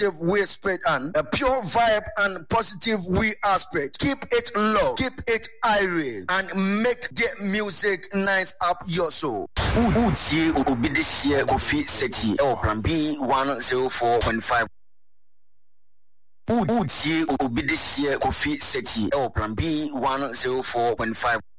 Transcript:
we spread and a pure vibe and positive we aspect. Keep it low, keep it irate, and make the music nice up your soul. Uchi obi this year Kofi Sechi Plan B 104.5. Uchi obi this year Kofi Sechi Plan B 104.5.